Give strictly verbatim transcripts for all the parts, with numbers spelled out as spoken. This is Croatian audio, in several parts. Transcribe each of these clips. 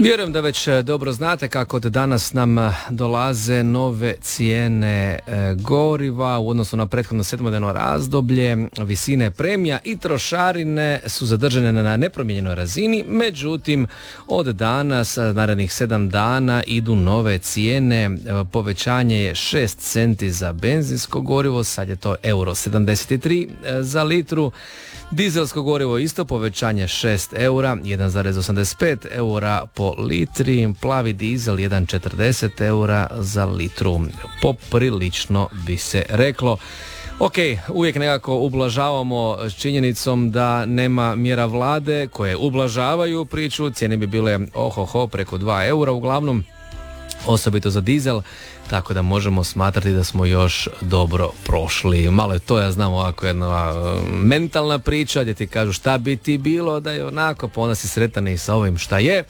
Vjerujem da već dobro znate kako od danas nam dolaze nove cijene goriva u odnosu na prethodno sedmodnevno razdoblje. Visine premija i trošarine su zadržane na nepromijenjenoj razini, međutim od danas, narednih sedam dana, idu nove cijene. Povećanje je šest centi za benzinsko gorivo, sad je to euro sedamdeset tri za litru. Dizelsko gorivo isto, povećanje šest eura, jedan zarez osamdeset pet eura po litri, plavi dizel jedan zarez četrdeset eura za litru. Poprilično bi se reklo. Ok, uvijek nekako ublažavamo s činjenicom da nema mjera vlade koje ublažavaju priču, cijene bi bile ohoho preko dva eura uglavnom, osobito za dizel, tako da možemo smatrati da smo još dobro prošli. Malo je to, ja znam, ovako jedna mentalna priča gdje ti kažu šta bi ti bilo da je onako, pa onda si sretan i sa ovim šta je,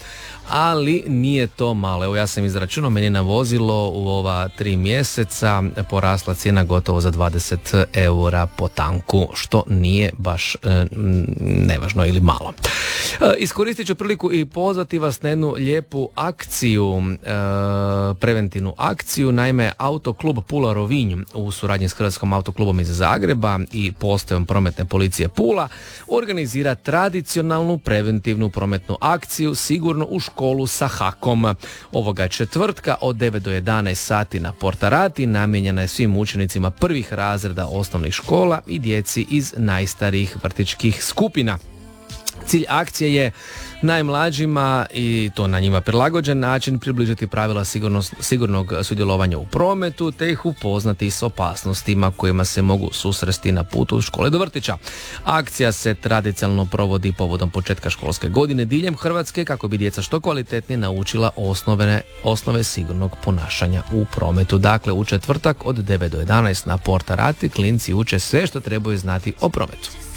ali nije to malo. Evo, ja sam izračunao, meni je na vozilo u ova tri mjeseca porasla cijena gotovo za dvadeset eura po tanku, što nije baš e, nevažno ili malo. E, iskoristit ću priliku i pozvati vas na jednu lijepu akciju, e, preventivnu akciju. Naime, Autoklub Pula Rovinj u suradnji s Hrvatskom autoklubom iz Zagreba i postajom prometne policije Pula organizira tradicionalnu preventivnu prometnu akciju Sigurno u školu sa hakom. Ovoga četvrtka od devet do jedanaest sati na Portarati namijenjena je svim učenicima prvih razreda osnovnih škola i djeci iz najstarijih vrtićkih skupina. Cilj akcije je najmlađima, i to na njima prilagođen način, približiti pravila sigurnost, sigurnog sudjelovanja u prometu te ih upoznati s opasnostima kojima se mogu susresti na putu od škole do vrtića. Akcija se tradicionalno provodi povodom početka školske godine diljem Hrvatske kako bi djeca što kvalitetnije naučila osnovne, osnove sigurnog ponašanja u prometu. Dakle, u četvrtak od devet do jedanaest na Portarati klinci uče sve što trebaju znati o prometu.